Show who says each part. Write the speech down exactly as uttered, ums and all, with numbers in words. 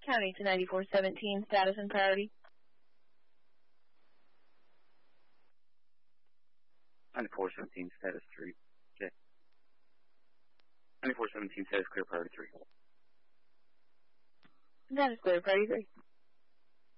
Speaker 1: County to ninety-four seventeen, status and priority.
Speaker 2: ninety-four seventeen, status three. Okay. ninety-four seventeen, status clear, priority three.
Speaker 1: Status clear, priority three.